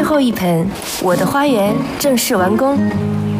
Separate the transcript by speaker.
Speaker 1: 后一盆，我的花园正式完工。